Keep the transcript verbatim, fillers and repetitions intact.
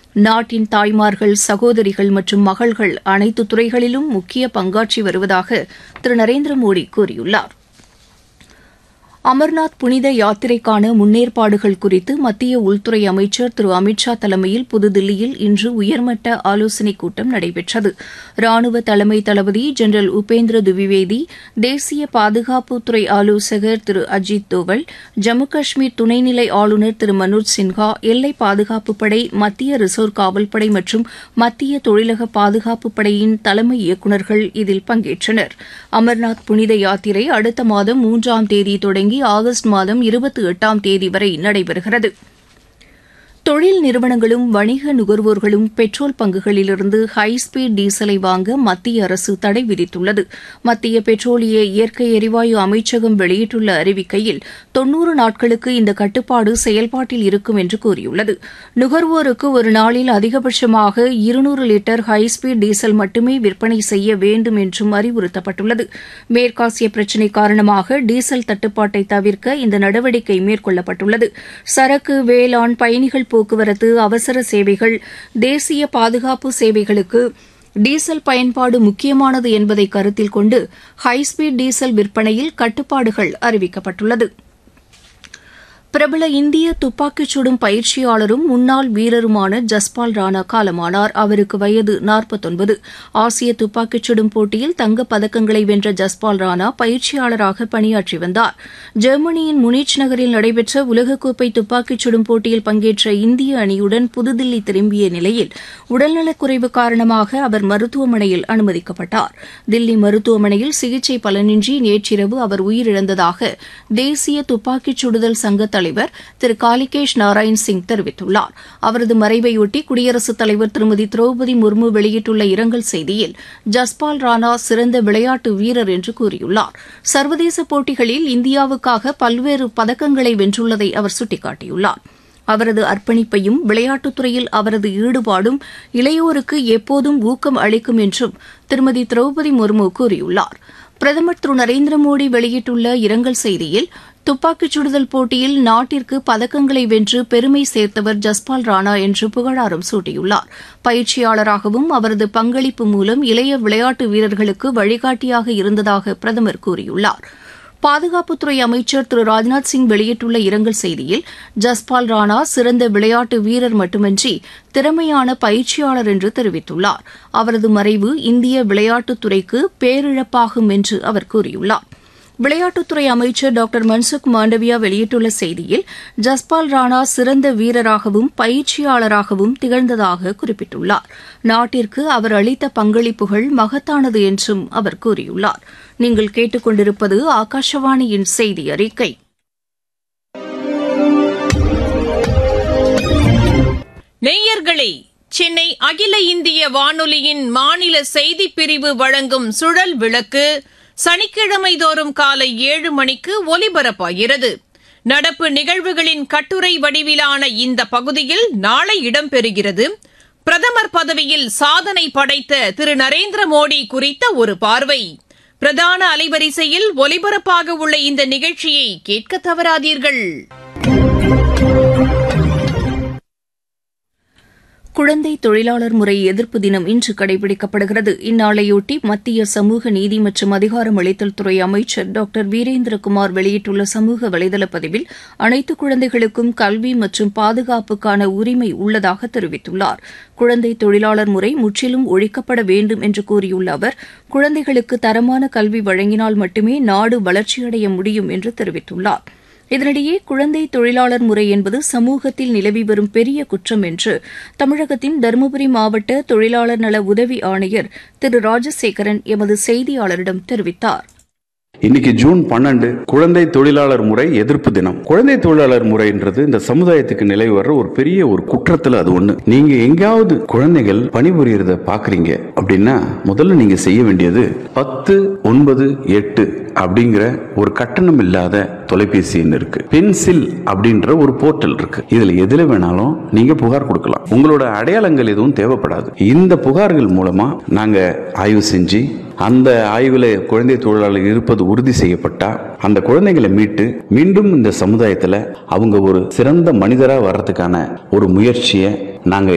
நாட்டின் தாய்மார்கள், சகோதரிகள் மற்றும் மகள்கள் அனைத்து துறைகளிலும் முக்கிய பங்காற்றி வருவதாக திரு நரேந்திர மோடி கூறியுள்ளார். அமர்நாத் புனித யாத்திரைக்கான முன்னேற்பாடுகள் குறித்து மத்திய உள்துறை அமைச்சர் திரு அமித் ஷா தலைமையில் புதுதில்லியில் இன்று உயர்மட்ட ஆலோசனைக் கூட்டம் நடைபெற்றது. ராணுவ தலைமை தளபதி ஜெனரல் உபேந்திர துவிவேதி, தேசிய பாதுகாப்புத்துறை ஆலோசகர் திரு அஜித் தோவல், ஜம்மு காஷ்மீர் துணைநிலை ஆளுநர் திரு மனோஜ் சின்ஹா, எல்லை பாதுகாப்புப் படை, மத்திய ரிசர்வ் காவல்படை மற்றும் மத்திய தொழிலக பாதுகாப்புப் படையின் தலைமை இயக்குநர்கள் இதில் பங்கேற்றனர். அமர்நாத் புனித யாத்திரை அடுத்த மாதம் மூன்றாம் தேதி தொடங்கி ஆகஸ்ட் மாதம் இருபத்தி எட்டாம் தேதி வரை நடைபெறுகிறது. தொழில் நிறுவனங்களும் வணிக நுகர்வோர்களும் பெட்ரோல் பங்குகளிலிருந்து ஹைஸ்பீட் டீசலை வாங்க மத்திய அரசு தடை விதித்துள்ளது. மத்திய பெட்ரோலிய இயற்கை எரிவாயு அமைச்சகம் வெளியிட்டுள்ள அறிவிக்கையில் தொன்னூறு நாட்களுக்கு இந்த கட்டுப்பாடு செயல்பாட்டில் இருக்கும் என்று கூறியுள்ளது. நுகர்வோருக்கு ஒரு நாளில் அதிகபட்சமாக இருநூறு லிட்டர் ஹைஸ்பீட் டீசல் மட்டுமே விற்பனை செய்ய வேண்டும் என்றும் அறிவுறுத்தப்பட்டுள்ளது. மேற்காசிய பிரச்சினை காரணமாக டீசல் தட்டுப்பாட்டை தவிர்க்க இந்த நடவடிக்கை மேற்கொள்ளப்பட்டுள்ளது. சரக்கு, வேளாண், பயணிகள் போக்குவரத்து, அவசர சேவைகள், தேசிய பாதுகாப்பு சேவைகளுக்கு டீசல் பயன்பாடு முக்கியமானது என்பதை கருத்தில் கொண்டு ஹைஸ்பீட் டீசல் விற்பனையில் கட்டுப்பாடுகள் அறிவிக்கப்பட்டுள்ளது. பிரபல இந்திய துப்பாக்கிச் சுடும் பயிற்சியாளரும் முன்னாள் வீரருமான ஜஸ்பால் ராணா காலமானார். அவருக்கு வயது நாற்பத்தொன்பது. ஆசிய துப்பாக்கிச் சுடும் போட்டியில் தங்கப் பதக்கங்களை வென்ற ஜஸ்பால் ராணா பயிற்சியாளராக பணியாற்றி வந்தார். ஜெர்மனியின் முனிச் நகரில் நடைபெற்ற உலகக்கோப்பை துப்பாக்கிச் சுடும் போட்டியில் பங்கேற்ற இந்திய அணியுடன் புதுதில்லி திரும்பிய நிலையில் உடல்நலக்குறைவு காரணமாக அவர் மருத்துவமனையில் அனுமதிக்கப்பட்டார். தில்லி மருத்துவமனையில் சிகிச்சை பலனின்றி நேற்றிரவு அவர் உயிரிழந்ததாக தேசிய துப்பாக்கிச் சுடுதல் சங்க தலைவர் திரு காலிகேஷ் நாராயண் சிங் தெரிவித்துள்ளார். அவரது மறைவையொட்டி குடியரசுத் தலைவர் திருமதி திரௌபதி முர்மு வெளியிட்டுள்ள இரங்கல் செய்தியில் ஜஸ்பால் ராணா சிறந்த விளையாட்டு வீரர் என்று கூறியுள்ளார். சர்வதேச போட்டிகளில் இந்தியாவுக்காக பல்வேறு பதக்கங்களை வென்றுள்ளதை அவர் சுட்டிக்காட்டியுள்ளார். அவரது அர்ப்பணிப்பையும் விளையாட்டுத்துறையில் அவரது ஈடுபாடும் இளையோருக்கு எப்போதும் ஊக்கம் அளிக்கும் என்றும் திருமதி திரௌபதி முர்மு கூறியுள்ளார். பிரதமர் திரு நரேந்திர மோடி வெளியிட்டுள்ள இரங்கல் செய்தியில் துப்பாக்கிச் சுடுதல் போட்டியில் நாட்டிற்கு பதக்கங்களை வென்று பெருமை சேர்த்தவர் ஜஸ்பால் ராணா என்று புகழாரம் சூட்டியுள்ளார். பயிற்சியாளராகவும் அவரது பங்களிப்பு மூலம் இளைய விளையாட்டு வீரர்களுக்கு வழிகாட்டியாக இருந்ததாக பிரதமர் கூறியுள்ளார். பாதுகாப்புத்துறை அமைச்சர் திரு ராஜ்நாத் சிங் வெளியிட்டுள்ள இரங்கல் செய்தியில் ஜஸ்பால் ராணா சிறந்த விளையாட்டு வீரர் மட்டுமின்றி திறமையான பயிற்சியாளர் என்று தெரிவித்துள்ளார். அவரது மறைவு இந்திய விளையாட்டுத்துறைக்கு பேரிழப்பாகும் என்று அவர் கூறியுள்ளார். விளையாட்டுத்துறை அமைச்சர் டாக்டர் மன்சுக் மாண்டவியா வெளியிட்டுள்ள செய்தியில் ஜஸ்பால் ராணா சிறந்த வீரராகவும் பயிற்சியாளராகவும் திகழ்ந்ததாக குறிப்பிட்டுள்ளார். நாட்டிற்கு அவர் அளித்த பங்களிப்புகள் மகத்தானது என்றும் அவர் கூறியுள்ளார். நீங்கள் கேட்டுக்கொண்டிருப்பது ஆகாஷவாணியின் செய்தி அறிக்கை. நேயர்களே, சென்னை அகில இந்திய வானொலியின் மாநில செய்திப் பிரிவு வழங்கும் சுழல் விளக்கு சனிக்கிழமை தோறும் காலை ஏழு மணிக்கு ஒலிபரப்பாகிறது. நடப்பு நிகழ்வுகளின் கட்டுரை வடிவிலான இந்த பகுதியில் நாளை இடம்பெறுகிறது. பிரதமர் பதவியில் சாதனை படைத்த திரு நரேந்திர மோடி குறித்த ஒரு பார்வை. பிரதான அலைவரிசையில் ஒலிபரப்பாக உள்ள இந்த நிகழ்ச்சியை கேட்க தவறாதீர்கள். குழந்தை தொழிலாளர் முறை எதிர்ப்பு தினம் இன்று கடைபிடிக்கப்படுகிறது. இந்நாளையொட்டி மத்திய சமூக நீதி மற்றும் அதிகாரமளித்தல் துறை அமைச்சர் டாக்டர் வீரேந்திரகுமார் வெளியிட்டுள்ள சமூக வலைதள பதிவில் அனைத்து குழந்தைகளுக்கும் கல்வி மற்றும் பாதுகாப்புக்கான உரிமை உள்ளதாக தெரிவித்துள்ளார். குழந்தை தொழிலாளர் முறை முற்றிலும் ஒழிக்கப்பட வேண்டும் என்று கூறியுள்ள அவர் குழந்தைகளுக்கு தரமான கல்வி வழங்கினால் மட்டுமே நாடு வளர்ச்சியடைய முடியும் என்று தெரிவித்துள்ளார். இதனிடையே குழந்தை தொழிலாளர் முறை என்பது சமூகத்தில் நிலவி வரும் பெரிய குற்றம் என்று தமிழகத்தின் தருமபுரி மாவட்ட தொழிலாளர் நல உதவி ஆணையர் திரு ராஜசேகரன் எமது செய்தியாளரிடம் தெரிவித்தார். இன்னைக்கு ஜூன் பன்னெண்டு குழந்தை தொழிலாளர் முறை எதிர்ப்பு தினம். குழந்தை தொழிலாளர் முறைன்றது இந்த சமுதாயத்துக்கு நிலவி வர்ற ஒரு பெரிய ஒரு குற்றத்துல அது ஒண்ணு. நீங்க எங்கேயாவது குழந்தைகள் பணிபுரியறத பாக்குறீங்க அப்படின்னா முதல்ல நீங்க செய்ய வேண்டியது பத்து ஒன்பது எட்டு அப்படிங்கிற ஒரு கட்டணம் இல்லாத தொலைபேசி எண் இருக்கு. பென்சில் அப்படின்ற ஒரு போர்ட்டல் இருக்கு. இதுல எதுல வேணாலும் நீங்க புகார் கொடுக்கலாம். உங்களோட அடையாளங்கள் எதுவும் தேவைப்படாது. இந்த புகார்கள் மூலமா நாங்க ஆய்வு செஞ்சு அந்த ஆய்வுல குழந்தை தொழிலாளர் இருப்பது உறுதி செய்யப்பட்டா அந்த குழந்தைகளை மீட்டு மீண்டும் இந்த சமுதாயத்துல அவங்க ஒரு சிறந்த மனிதரா வர்றதுக்கான ஒரு முயற்சியை நாங்க